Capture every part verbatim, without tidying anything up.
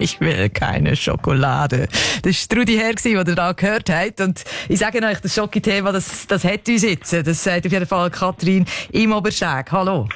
Ich will keine Schokolade. Das war Trudi Herr, den ihr da gehört habt. Und ich sage euch, das Schoki-Thema, das, das hat uns jetzt. Das sagt auf jeden Fall Katrin im Obersteg. Hallo.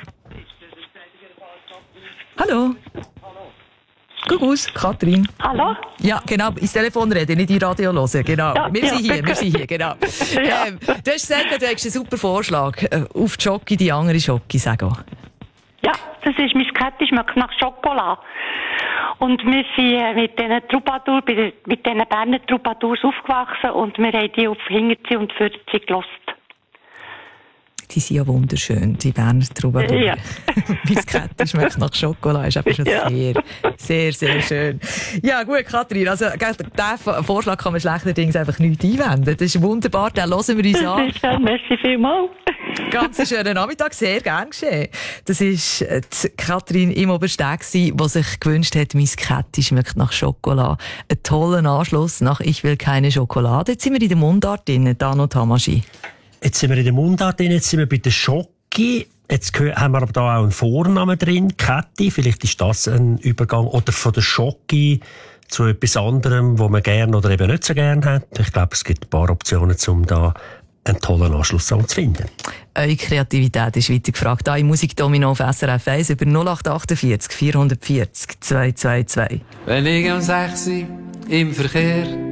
Hallo. Guck aus, Katrin. Hallo? Ja, genau, ins Telefon reden, nicht in Radio hören. Genau. Ja, wir ja, sind hier, bitte. wir sind hier, genau. Ja. Ähm, du hast gesagt, du hast einen super Vorschlag. Äh, Auf die Schoki, die andere Schoki, sag auch. Ja, das ist mein Kette, schmeckt nach Schokolade. Und wir sind äh, mit diesen Troubadours, bei den- mit diesen Berner Troubadours aufgewachsen und wir haben die auf Hinterzi und Fürzi gehört. Die sind ja wunderschön, die Berner Troubadour. Ja. Mein Kette schmeckt nach Schokolade, ist aber schon Ja. sehr, sehr, sehr schön. Ja, gut, Katrin, also, gell, diesen Vorschlag kann man schlechterdings einfach nicht einwenden. Das ist wunderbar, den hören wir uns Das an. ist schön, merci vielmals. Ganz einen schönen Nachmittag, sehr gern geschehen. Das war äh, die Katrin im Obersteg, die sich gewünscht hat, mein Kette schmeckt nach Schokolade. Ein toller Anschluss nach «Ich will keine Schokolade». Jetzt sind wir in der Mundart drin, Dano Tamaschi. Jetzt sind wir in der Mundart drin, jetzt sind wir bei der Schoki. Jetzt gehö- haben wir aber da auch einen Vornamen drin, Kätti. Vielleicht ist das ein Übergang. Oder von der Schoki zu etwas anderem, wo man gerne oder eben nicht so gerne hat. Ich glaube, es gibt ein paar Optionen, um da einen tollen Anschlusssong zu finden. Eure Kreativität ist weiter gefragt. Hier im Musikdomino auf S R F eins über null acht achtundvierzig vierhundertvierzig zwei zwei zwei. Wenn ich am sechs im Verkehr